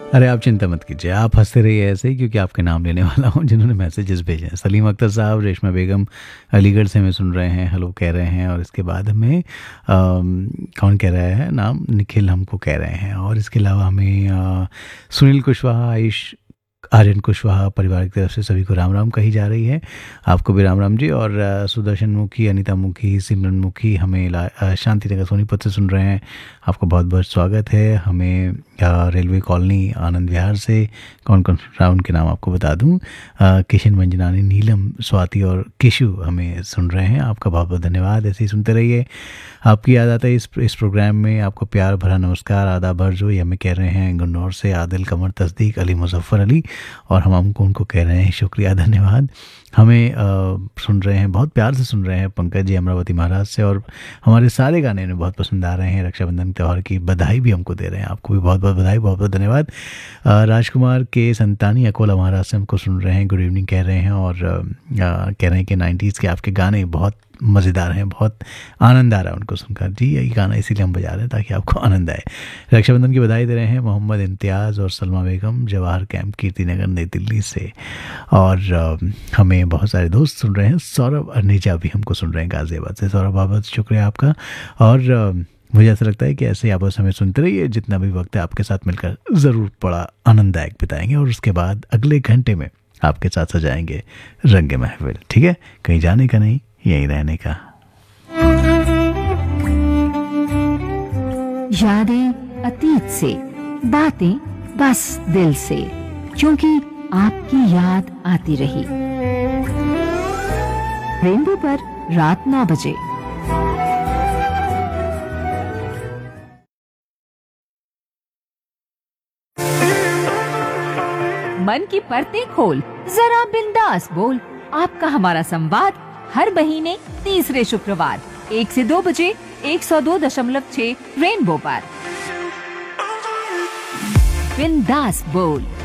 अरे आप चिंता मत कीजिए, आप हँसते रहिए ऐसे ही, क्योंकि आपके नाम लेने वाला हूँ जिन्होंने मैसेजेस भेजे हैं। सलीम अख्तर साहब, रेशमा बेगम अलीगढ़ से हमें सुन रहे हैं, हेलो कह रहे हैं। और इसके बाद हमें कौन कह रहा है नाम, निखिल हमको कह रहे हैं। और इसके अलावा हमें सुनील कुशवाहा, आयुष, आर्यन कुशवाहा परिवार की तरफ से सभी को राम राम कही जा रही है। आपको भी राम राम जी। और सुदर्शन मुखी, अनीता मुखी, सिमरन मुखी हमें शांति नगर सोनीपत से सुन रहे हैं। आपको बहुत बहुत स्वागत है। हमें रेलवे कॉलोनी आनंद विहार से कौन कौन सुन रहा है उनके नाम आपको बता दूं। किशन मंजनानी, नीलम, स्वाति और किशु हमें सुन रहे हैं। आपका बहुत बहुत धन्यवाद, ऐसे ही सुनते रहिए। आपकी याद आता है इस प्रोग्राम में। आपको प्यार भरा नमस्कार, आदाब भरजो, ये हमें कह रहे हैं गुन्नौर से आदिल, कमर, तस्दीक, अली, मुजफ्फर अली। और हम उनको कह रहे हैं शुक्रिया, धन्यवाद। हमें सुन रहे हैं, बहुत प्यार से सुन रहे हैं पंकज जी अमरावती महाराज से। और हमारे सारे गाने उन्हें बहुत पसंद आ रहे हैं। रक्षाबंधन त्यौहार की बधाई भी हमको दे रहे हैं। आपको भी बहुत बहुत बधाई, बहुत बहुत धन्यवाद। राजकुमार के संतानी अकोला महाराज से हमको सुन रहे हैं, गुड इवनिंग कह रहे हैं। और कह रहे हैं कि 90s के आपके गाने बहुत मज़ेदार हैं, बहुत आनंद आ रहा है उनको सुनकर। जी, यही गाना इसीलिए हम बजा रहे हैं ताकि आपको आनंद आए। रक्षाबंधन की बधाई दे रहे हैं मोहम्मद इम्तियाज़ और सलमा बेगम, जवाहर कैंप, कीर्ति नगर, नई दिल्ली से। और हमें बहुत सारे दोस्त सुन रहे हैं। सौरभ अर्नेजा भी हमको सुन रहे हैं गाज़ियाबाद से। सौरभ, बहुत शुक्रिया आपका। और मुझे ऐसा लगता है कि ऐसे ही आप बस हमें सुनते रहिए। जितना भी वक्त है आपके साथ मिलकर ज़रूर बड़ा आनंददायक बिताएंगे। और उसके बाद अगले घंटे में आपके साथ सजाएंगे रंग महफिल। ठीक है, कहीं जाने का नहीं, यहीं रहने का। यादें अतीत से, बातें बस दिल से, क्योंकि आपकी याद आती रही। रेनबो पर रात 9 बजे। मन की परतें खोल, जरा बिंदास बोल। आपका हमारा संवाद हर महीने तीसरे शुक्रवार 1 से 2 बजे 102.6 रेनबो पर। बिंदास बोल।